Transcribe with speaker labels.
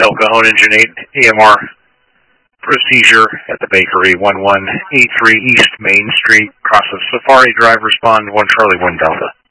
Speaker 1: El Cajon Engine 8, AMR, procedure at the bakery, 1183 East Main Street, cross of Safari Drive, respond 1 Charlie 1 Delta.